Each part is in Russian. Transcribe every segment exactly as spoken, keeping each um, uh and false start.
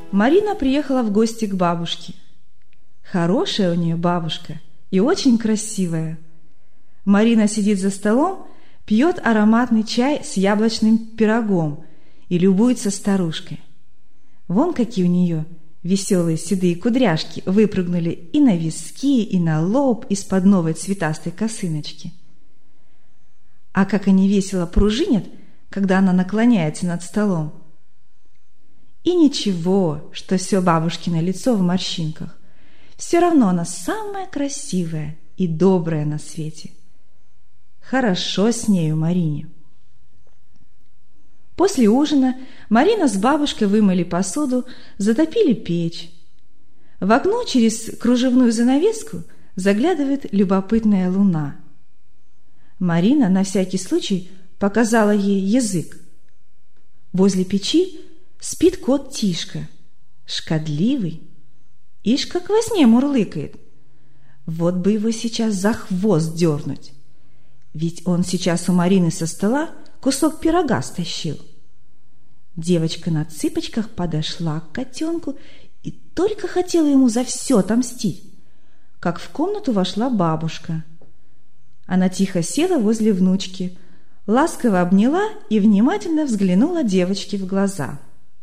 Марина приехала в гости к бабушке. Хорошая у нее бабушка и очень красивая. Марина сидит за столом, пьет ароматный чай с яблочным пирогом и любуется старушкой. Вон какие у нее веселые седые кудряшки выпрыгнули и на виски, и на лоб из-под новой цветастой косыночки. А как они весело пружинят, когда она наклоняется над столом. И ничего, что все бабушкино лицо в морщинках. Все равно она самая красивая и добрая на свете. Хорошо с нею Марине. После ужина Марина с бабушкой вымыли посуду, затопили печь. В окно через кружевную занавеску заглядывает любопытная луна. Марина на всякий случай показала ей язык. Возле печи спит кот Тишка, шкодливый. Ишь, как во сне мурлыкает. Вот бы его сейчас за хвост дернуть. Ведь он сейчас у Марины со стола кусок пирога стащил. Девочка на цыпочках подошла к котенку и только хотела ему за все отомстить, как в комнату вошла бабушка. Она тихо села возле внучки, ласково обняла и внимательно взглянула девочке в глаза.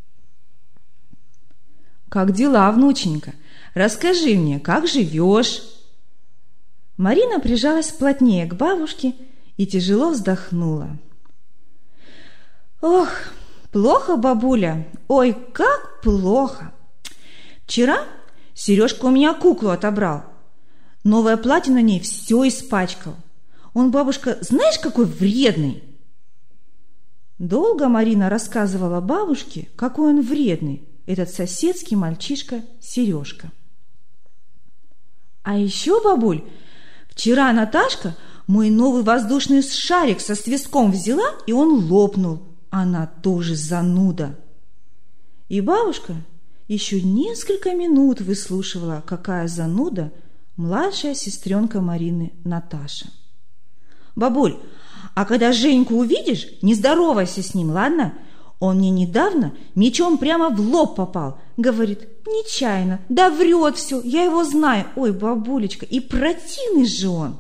«Как дела, внученька? Расскажи мне, как живешь?» Марина прижалась плотнее к бабушке и тяжело вздохнула. «Ох, плохо, бабуля, ой, как плохо! Вчера Сережка у меня куклу отобрал. Новое платье на ней все испачкал. Он, бабушка, знаешь, какой вредный!» Долго Марина рассказывала бабушке, какой он вредный, этот соседский мальчишка Сережка. «А еще, бабуль, вчера Наташка мой новый воздушный шарик со свистком взяла, и он лопнул. Она тоже зануда». И бабушка еще несколько минут выслушивала, какая зануда младшая сестренка Марины Наташа. «Бабуль, а когда Женьку увидишь, не здоровайся с ним, ладно? Он мне недавно мечом прямо в лоб попал. Говорит, нечаянно, да врет все, я его знаю. Ой, бабулечка, и противный же он».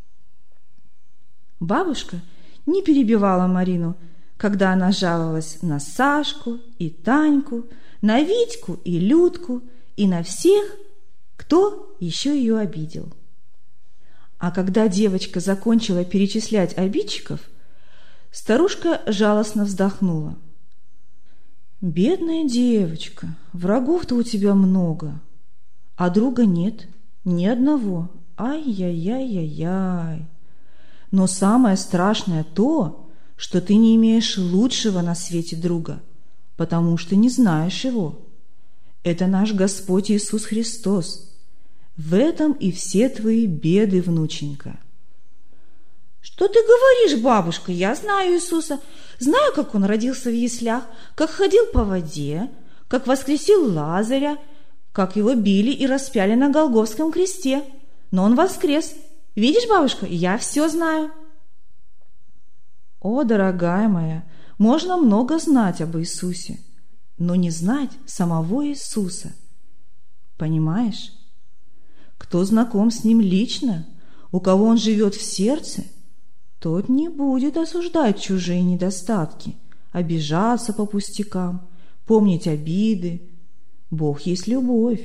Бабушка не перебивала Марину, когда она жаловалась на Сашку и Таньку, на Витьку и Людку и на всех, кто еще ее обидел. А когда девочка закончила перечислять обидчиков, старушка жалостно вздохнула. «Бедная девочка, врагов-то у тебя много, а друга нет, ни одного. Ай-яй-яй-яй-яй. Но самое страшное то, что ты не имеешь лучшего на свете друга, потому что не знаешь его. Это наш Господь Иисус Христос. В этом и все твои беды, внученька». «Что ты говоришь, бабушка? Я знаю Иисуса. Знаю, как Он родился в яслях, как ходил по воде, как воскресил Лазаря, как его били и распяли на Голгофском кресте. Но Он воскрес. Видишь, бабушка, я все знаю». О, дорогая моя, можно много знать об Иисусе, но не знать самого Иисуса. Понимаешь? Кто знаком с Ним лично, у кого Он живет в сердце, тот не будет осуждать чужие недостатки, обижаться по пустякам, помнить обиды. Бог есть любовь.